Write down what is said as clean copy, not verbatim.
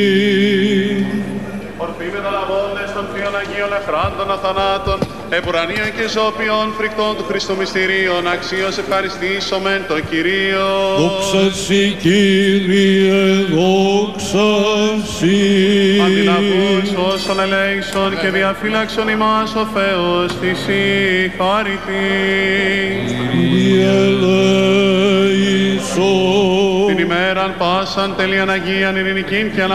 Ορθοί μεταλαβώντες των θείων Αγίων Εχράντων αθανάτων, επουρανίων και ζώπιων φρικτών του Χριστού μυστηρίων, αξίως ευχαριστήσομεν το Κυρίο. Δόξα σοι, Κύριε, δόξα σοι. Αντιλαβούς όσων ελέησον και διαφύλαξον ημάς ο Θεός της η χάρητη. Κύριε ελέησον. Την ημέραν πάσαν τελείαν Αγίαν ειρηνικήν και